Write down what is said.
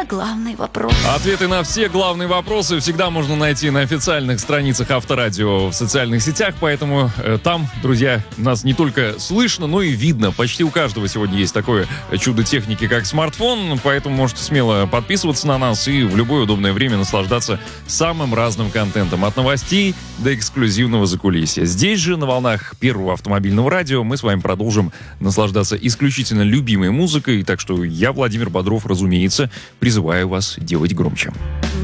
на главный вопрос. Ответы на все главные вопросы всегда можно найти на официальных страницах Авторадио в социальных сетях, поэтому там, друзья, нас не только слышно, но и видно. Почти у каждого сегодня есть такое чудо техники, как смартфон, поэтому можете смело подписываться на нас и в любое удобное время наслаждаться самым разным контентом, от новостей до эксклюзивного закулисья. Здесь же, на волнах Первого автомобильного радио, мы с вами продолжим наслаждаться исключительно любимой музыкой, так что я, Владимир Бодров, разумеется, призываю вас делать громче.